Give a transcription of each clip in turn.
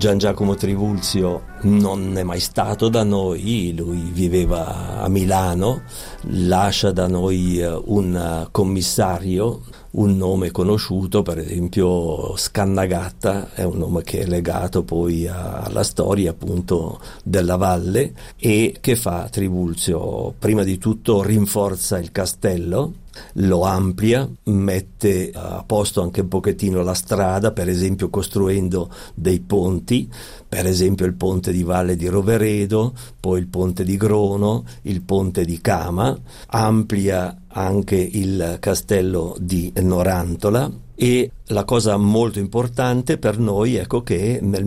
Gian Giacomo Trivulzio non è mai stato da noi, lui viveva a Milano, lascia da noi un commissario, un nome conosciuto, per esempio Scannagatta è un nome che è legato poi alla storia appunto della valle. E che fa Trivulzio? Prima di tutto rinforza il castello, lo amplia, mette a posto anche un pochettino la strada, per esempio costruendo dei ponti, per esempio il ponte di Valle di Roveredo, poi il ponte di Grono, il ponte di Cama, amplia anche il castello di Norantola. E la cosa molto importante per noi, ecco, che nel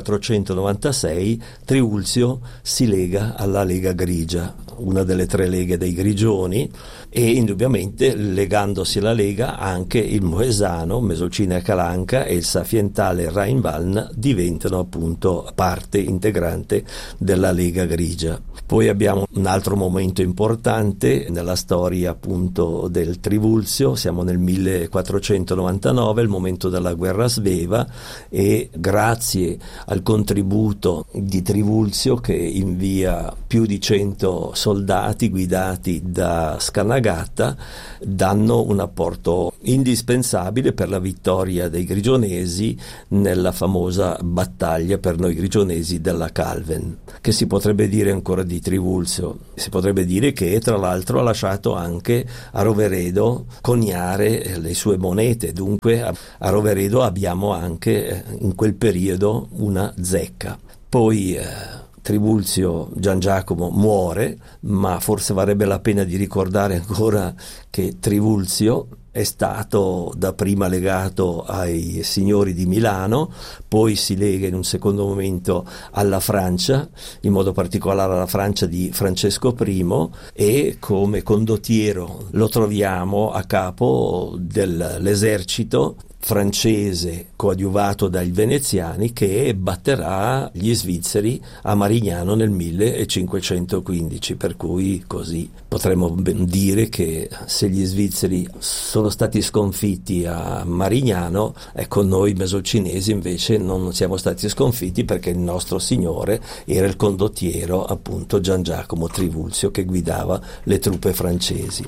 1496 Trivulzio si lega alla Lega Grigia, una delle 3 leghe dei Grigioni, e indubbiamente legandosi alla Lega anche il Moesano, Mesolcina e Calanca e il Sapientale Rheinwaln diventano appunto parte integrante della Lega Grigia. Poi abbiamo un altro momento importante nella storia appunto del Trivulzio, siamo nel 1499, il momento della guerra sveva, e grazie al contributo di Trivulzio, che invia più di 100 soldati guidati da Scannagatta, danno un apporto indispensabile per la vittoria dei grigionesi nella famosa battaglia per noi grigionesi della Calven. Che si potrebbe dire ancora di Trivulzio? Si potrebbe dire che tra l'altro ha lasciato anche a Roveredo coniare le sue monete, dunque a Roveredo abbiamo anche in quel periodo una zecca. Poi Trivulzio Gian Giacomo muore, ma forse varrebbe la pena di ricordare ancora che Trivulzio è stato dapprima legato ai signori di Milano, poi si lega in un secondo momento alla Francia, in modo particolare alla Francia di Francesco I, e come condottiero lo troviamo a capo dell'esercito francese coadiuvato dai veneziani, che batterà gli svizzeri a Marignano nel 1515, per cui così potremmo ben dire che se gli svizzeri sono stati sconfitti a Marignano, ecco, noi mesolcinesi invece non siamo stati sconfitti, perché il nostro signore era il condottiero appunto Gian Giacomo Trivulzio, che guidava le truppe francesi.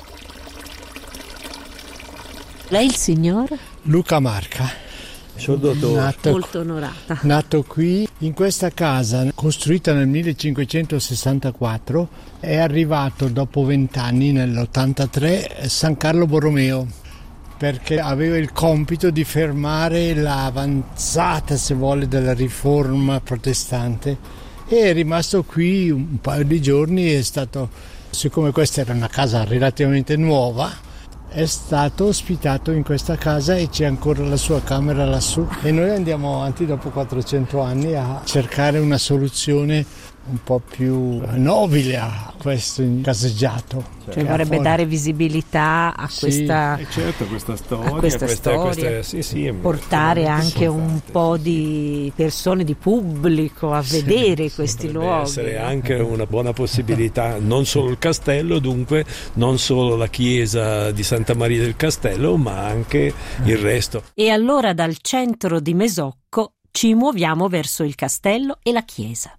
Lei il signor? Luca Marca. Molto onorata. Nato qui, in questa casa, costruita nel 1564, è arrivato dopo 20 anni, nell'83, San Carlo Borromeo, perché aveva il compito di fermare l'avanzata, se vuole, della riforma protestante, e è rimasto qui un paio di giorni. È stato, siccome questa era una casa relativamente nuova, è stato ospitato in questa casa e c'è ancora la sua camera lassù, e noi andiamo avanti dopo 400 anni a cercare una soluzione un po' più nobile a questo caseggiato. Cioè vorrebbe dare visibilità a questa, certo, questa storia, a questa storia. Sì, portare anche un po' di persone, di pubblico a vedere questi luoghi. Essere anche una buona possibilità, non solo il castello, dunque non solo la chiesa di Santa Maria del Castello, ma anche il resto. E allora dal centro di Mesocco ci muoviamo verso il castello e la chiesa.